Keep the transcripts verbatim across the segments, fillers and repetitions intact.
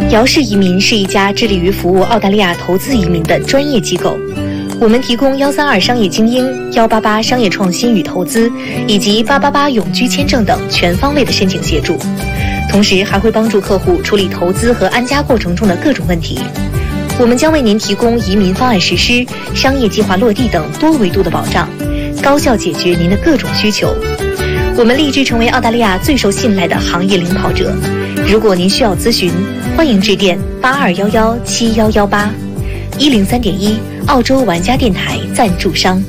姚氏移民是一家致力于服务澳大利亚投资移民的专业机构。我们提供一三二商业精英、一八八商业创新与投资，以及八八八永居签证等全方位的申请协助，同时还会帮助客户处理投资和安家过程中的各种问题。我们将为您提供移民方案实施、商业计划落地等多维度的保障，高效解决您的各种需求。我们立志成为澳大利亚最受信赖的行业领跑者。如果您需要咨询，欢迎致电八二幺幺七幺幺八一零三点一澳洲玩家电台赞助商。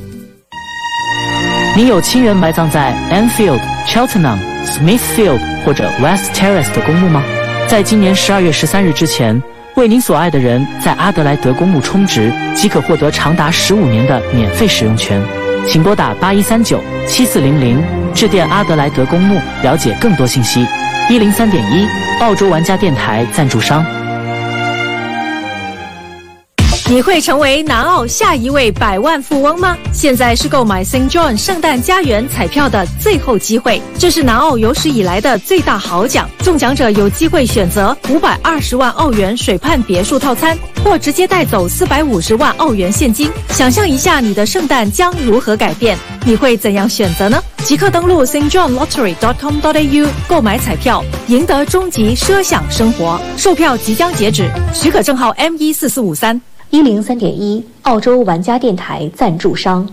你有亲人埋葬在 Enfield、Cheltenham、Smithfield 或者 West Terrace 的公墓吗？在今年十二月十三日之前，为您所爱的人在阿德莱德公墓充值，即可获得长达十五年的免费使用权。请拨打八一三九七四零零，致电阿德莱德公墓了解更多信息。一零三点一澳洲玩家电台赞助商。 你会成为南澳下一位百万富翁吗？现在是购买 Saint John 圣诞家园彩票的最后机会，这是南澳有史以来的最大豪奖，中奖者有机会选择五百二十万澳元水畔别墅套餐，或直接带走四百五十万澳元现金。想象一下你的圣诞将如何改变，你会怎样选择呢？即刻登录 s t john lottery dot com dot a u 购买彩票，赢得终极奢享生活。售票即将截止，许可证号 M 一四四五三。 一零三点一澳洲玩家电台赞助商。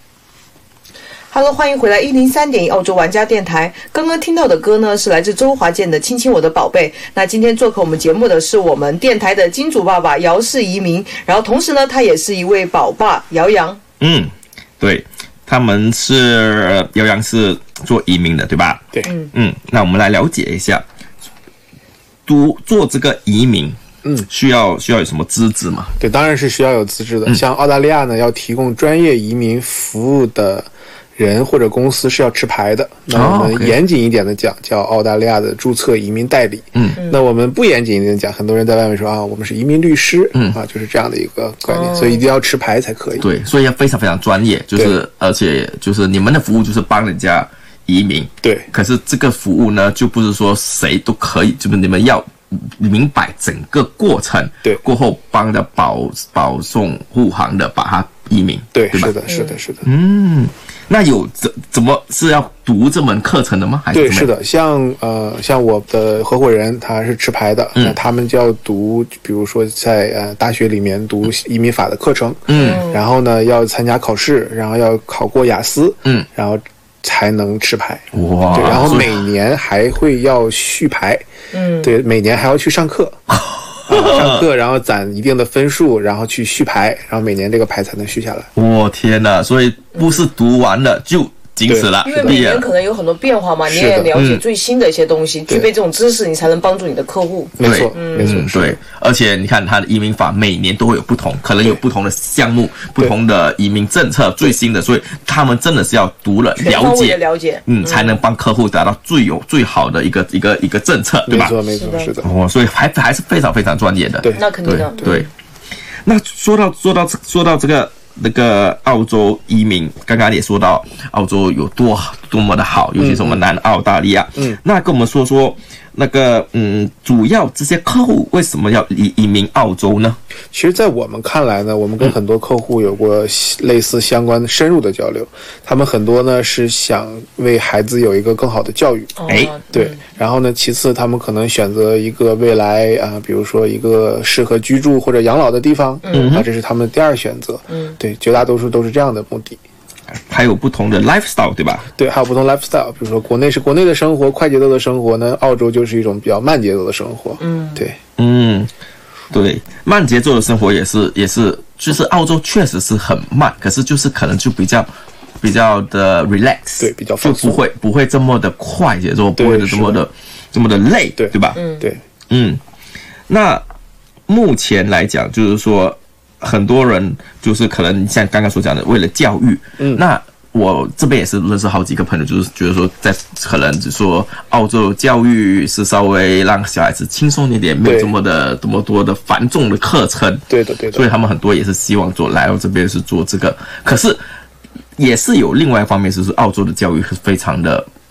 Hello， 欢迎回来一零三点一澳洲玩家电台。刚刚听到的歌呢，是来自周华健的《亲亲我的宝贝》。那今天做客我们节目的是我们电台的金主爸爸姚氏移民，然后同时呢，他也是一位宝爸姚洋。 嗯，对，他们是姚洋是做移民的，对吧？ 对， 嗯嗯，那我们来了解一下，读做这个移民。 嗯， 需要需要有什么资质吗？ 对，当然是需要有资质的。嗯、像澳大利亚呢，要提供专业移民服务的人或者公司是要持牌的。那我们严谨一点的讲，叫澳大利亚的注册移民代理。嗯，那我们不严谨一点讲，很多人在外面说啊，我们是移民律师。嗯啊，就是这样的一个概念，哦、所以一定要持牌才可以。 对，所以要非常非常专业，就是而且就是你们的服务就是帮人家移民。 对， 可是这个服务呢，就不是说谁都可以，就是你们要。明白整个过程， 对， 过后帮着保保送护航的把它移民， 对， 对吧？ 是的，是的，是的。 嗯，那有怎怎么是要读这门课程的吗？还是对，是的，像呃像我的合伙人他是持牌的，嗯、那他们就要读，比如说在呃大学里面读移民法的课程，嗯，然后呢要参加考试，然后要考过雅思，嗯，然后才能持牌。 哇！ 对，然后每年还会要续牌。嗯，对，每年还要去上课，啊、上课，然后攒一定的分数，然后去续牌，然后每年这个牌才能续下来。 我天哪！所以不是读完了就仅此了， 因为每年可能有很多变化嘛，你也了解最新的一些东西，具备这种知识，你才能帮助你的客户。 没错， 嗯、 没错， 对。而且你看，它的移民法每年都会有不同，可能有不同的项目、不同的移民政策最新的，所以他们真的是要读了了解， 了解， 嗯，才能帮客户达到最有最好的一个一个一个政策，对吧？ 没错，没错，是的。 哦，所以还还是非常非常专业的。 对， 那肯定的。 对。对那说到说到说到这个。那个澳洲移民，刚刚也说到澳洲有多多么的好，尤其是我们南澳大利亚。嗯，那跟我们说说那个嗯，主要这些客户为什么要移移民澳洲呢？ 其实，在我们看来呢，我们跟很多客户有过类似相关的深入的交流，他们很多呢是想为孩子有一个更好的教育。 哎、 哦，对。然后呢，其次他们可能选择一个未来啊、呃，比如说一个适合居住或者养老的地方，嗯，啊，这是他们的第二选择。嗯，对，绝大多数都是这样的目的。 还有不同的 lifestyle， 对吧？ 对，还有不同 lifestyle， 比如说国内是国内的生活，快节奏的生活呢，澳洲就是一种比较慢节奏的生活。嗯，对， 嗯，对，慢节奏的生活也是也是，就是澳洲确实是很慢，可是就是可能就比较比较的 relax， 对，比较放松， 就不会不会这么的快节奏，不会的这么的这么的累， 对对吧？ 嗯，对， 嗯，那目前来讲，就是说。很多人就是可能像刚刚所讲的，为了教育，嗯，那我这边也是认识好几个朋友，就是觉得说，在可能只说澳洲教育是稍微让小孩子轻松一点，没有这么的这么多的繁重的课程， 对的对的， 所以他们很多也是希望做来到这边是做这个，可是也是有另外一方面，就是澳洲的教育是非常的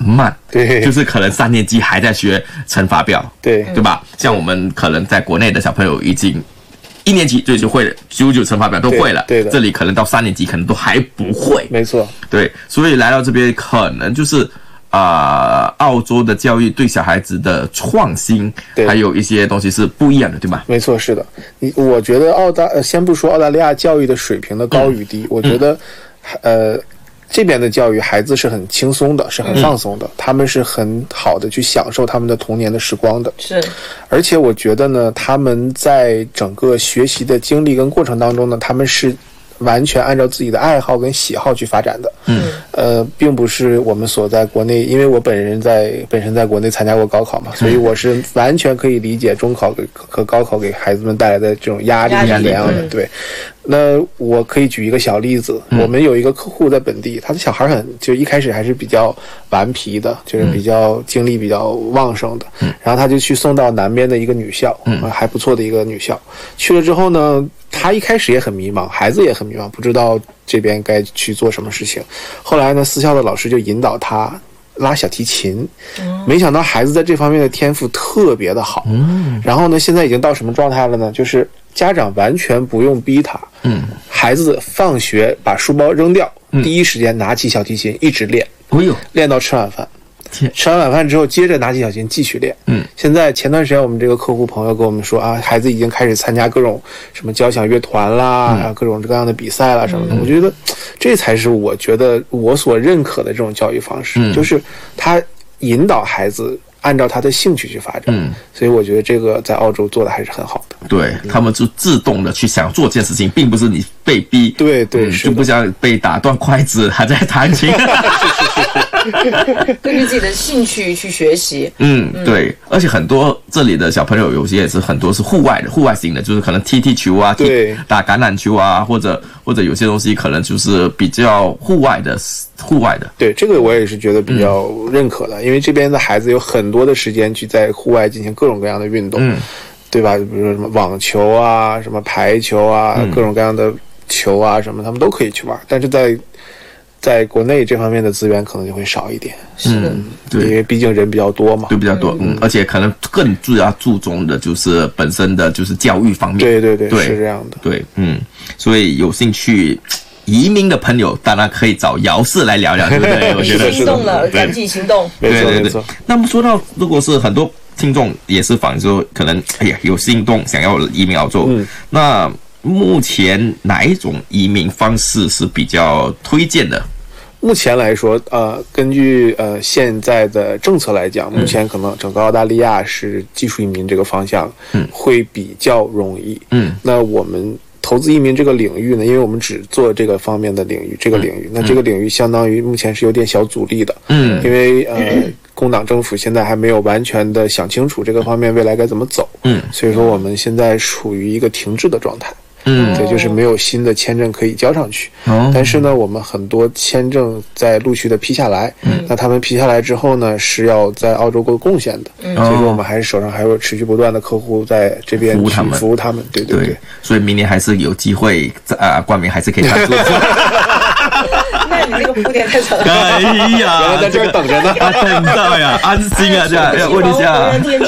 慢， 对， 就是可能三年级还在学乘法表， 对对吧？像我们可能在国内的小朋友已经一年级就就会了，九九乘法表都会了， 对的。 这里可能到三年级可能都还不会， 没错， 对，所以来到这边可能就是。啊、呃，澳洲的教育对小孩子的创新，还有一些东西是不一样的，对吧？ 没错，是的。你我觉得澳大，呃，先不说澳大利亚教育的水平的高与低，嗯、我觉得，呃，这边的教育孩子是很轻松的，是很放松的，嗯、他们是很好的去享受他们的童年的时光的。 是，而且我觉得呢，他们在整个学习的经历跟过程当中呢，他们是。完全按照自己的爱好跟喜好去发展的， 嗯， 呃，并不是我们所在国内，因为我本人在本身在国内参加过高考嘛，所以我是完全可以理解中考和高考给孩子们带来的这种压力是怎样的。对，那我可以举一个小例子，嗯、我们有一个客户在本地，他的小孩很就一开始还是比较顽皮的，就是比较精力比较旺盛的， 嗯、 然后他就去送到南边的一个女校， 嗯， 还不错的一个女校，去了之后呢。他一开始也很迷茫，孩子也很迷茫，不知道这边该去做什么事情。后来呢，私校的老师就引导他拉小提琴，嗯、没想到孩子在这方面的天赋特别的好。 嗯， 然后呢，现在已经到什么状态了呢？就是家长完全不用逼他， 嗯， 孩子放学把书包扔掉，嗯、第一时间拿起小提琴一直练， 哎呦， 练到吃晚饭。吃完晚饭之后，接着拿起小琴继续练。 嗯， 现在前段时间我们这个客户朋友跟我们说啊，孩子已经开始参加各种什么交响乐团啦，嗯、各种各样的比赛啦什么的。嗯、我觉得这才是我觉得我所认可的这种教育方式， 嗯、 就是他引导孩子按照他的兴趣去发展。 嗯，所以我觉得这个在澳洲做的还是很好的。 对、嗯、他们就自动的去想做这件事情，并不是你被逼。 对对， 嗯、就不像被打断筷子还在弹琴。是是是是。 根据自己的兴趣去学习， 嗯，对，而且很多这里的小朋友有些也是很多是户外的，户外型的，就是可能踢踢球啊， 对， 打橄榄球啊，或者或者有些东西可能就是比较户外的，户外的。 对，这个我也是觉得比较认可的，嗯、因为这边的孩子有很多的时间去在户外进行各种各样的运动， 嗯， 对吧？比如说什么网球啊，什么排球啊， 嗯、 各种各样的球啊，什么他们都可以去玩，但是在。在国内这方面的资源可能就会少一点， 是的， 嗯、对， 因为毕竟人比较多嘛， 对，比较多，嗯，嗯而且可能更主要注重的就是本身的就是教育方面， 对对对，对是这样的， 对，嗯，所以有兴趣移民的朋友，当然可以找姚氏来聊聊，对不对？我觉得行动了，赶紧行动， 没错没错。 那么说到，如果是很多听众也是反说，可能哎呀有心动想要移民澳洲， 嗯， 那目前哪一种移民方式是比较推荐的？ 目前来说，呃，根据呃现在的政策来讲，目前可能整个澳大利亚是技术移民这个方向， 嗯， 会比较容易， 嗯。 那我们投资移民这个领域呢，因为我们只做这个方面的领域，这个领域，那这个领域相当于目前是有点小阻力的， 嗯， 因为呃，工党政府现在还没有完全的想清楚这个方面未来该怎么走， 嗯， 所以说我们现在处于一个停滞的状态。 嗯， 对，就是没有新的签证可以交上去。 哦， 但是呢，我们很多签证在陆续的批下来。 嗯， 那他们批下来之后呢，是要在澳洲做贡献的。 嗯， 所以说我们还是手上还有持续不断的客户在这边服务他们， 服务他们。对对 对, 对。 所以明年还是有机会，啊、呃，冠名还是可以赞助。 那你这个铺垫太长了。 哎呀， 原来在这儿等着呢， 等到呀，安心啊，这样要问一下。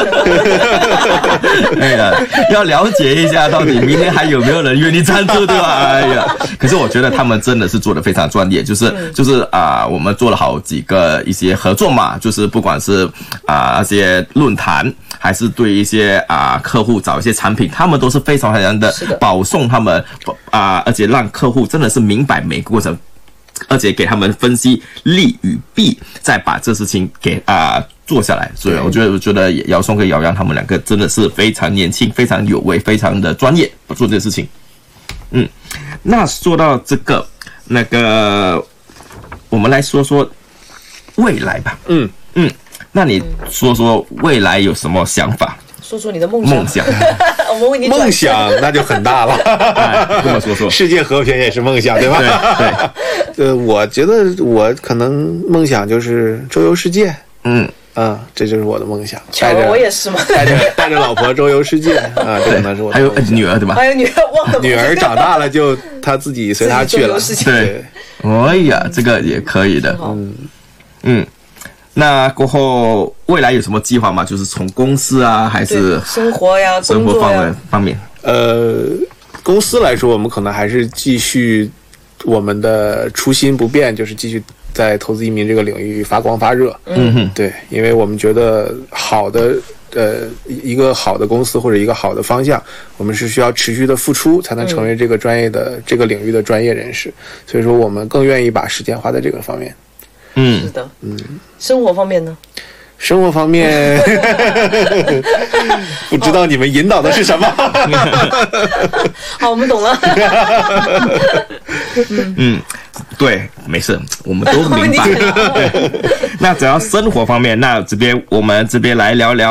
哎呀，要了解一下到底明年还有没有人愿意赞助，对吧？哎呀，可是我觉得他们真的是做得非常专业，就是就是啊、呃，我们做了好几个一些合作嘛，就是不管是啊、呃、那些论坛，还是对一些啊、呃、客户找一些产品，他们都是非常非常的保送他们啊、呃，而且让客户真的是明白每个过程。而且给他们分析利与弊，再把这事情给啊、呃、做下来。所以我觉得，我觉得姚松跟姚洋他们两个真的是非常年轻、非常有为、非常的专业做这件事情。嗯，那说到这个，那个我们来说说未来吧。 嗯嗯，那你说说未来有什么想法？ 说说你的梦想。 梦想， 我们为你梦想那就很大了。 哎，跟我说说， 世界和平也是梦想，对吧？ 对对。 呃，我觉得我可能梦想就是周游世界。 嗯啊，这就是我的梦想。 巧了，我也是嘛。 带着带着老婆周游世界啊，这可能是我的梦想。 还有女儿对吧？ 还有女儿，忘了。 女儿长大了就她自己随她去了。 对。哎呀，这个也可以的。 嗯嗯。 那过后未来有什么计划吗？就是从公司啊，还是生活呀、 生活方面方面？ 呃，公司来说，我们可能还是继续我们的初心不变，就是继续在投资移民这个领域发光发热。 嗯哼， 对，因为我们觉得好的呃一个好的公司或者一个好的方向，我们是需要持续的付出才能成为这个专业的、嗯、这个领域的专业人士。所以说，我们更愿意把时间花在这个方面。 嗯， 是的，嗯，生活方面呢？ 生活方面，不知道你们引导的是什么。 好，我们懂了。 嗯，对，没事，我们都明白。那只要生活方面，那这边我们这边来聊聊。